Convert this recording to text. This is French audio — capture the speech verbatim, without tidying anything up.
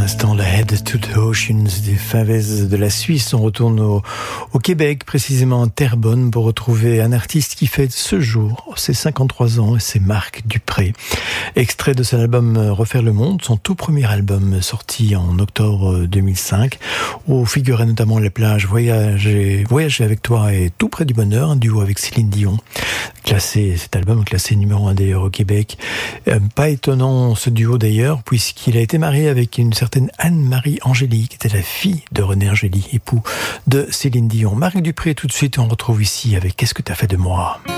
l'instant, la Head to the Oceans des Favaises de la Suisse. On retourne au, au Québec, précisément à Terrebonne, pour retrouver un artiste qui fête ce jour ses cinquante-trois ans, et c'est Marc Dupré. Extrait de son album Refaire le Monde, son tout premier album sorti en octobre deux mille cinq, où figurait notamment Les plages, Voyager, Voyager avec toi et Tout près du bonheur, un duo avec Céline Dion. Classé, cet album classé numéro un d'ailleurs au Québec. Euh, pas étonnant ce duo d'ailleurs, puisqu'il a été marié avec une certaine Anne-Marie Angéli, qui était la fille de René Angéli, époux de Céline Dion. Marc Dupré, tout de suite, on retrouve ici avec Qu'est-ce que t'as fait de moi ?